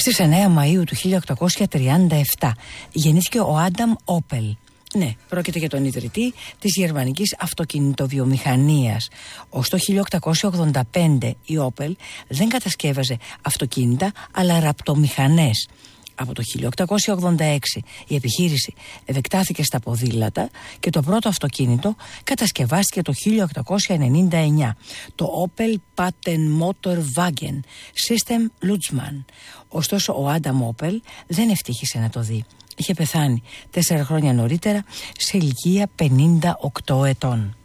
Στις 9 Μαΐου του 1837 γεννήθηκε ο Άνταμ Όπελ. Ναι, πρόκειται για τον ιδρυτή της γερμανικής αυτοκινητοβιομηχανίας. Ως το 1885 η Όπελ δεν κατασκεύαζε αυτοκίνητα αλλά ραπτομηχανές. Από το 1886 η επιχείρηση επεκτάθηκε στα ποδήλατα και το πρώτο αυτοκίνητο κατασκευάστηκε το 1899, το Opel Patent Motor Wagen System Lutzmann. Ωστόσο ο Άνταμ Όπελ δεν ευτύχησε να το δει. Είχε πεθάνει 4 χρόνια νωρίτερα σε ηλικία 58 ετών.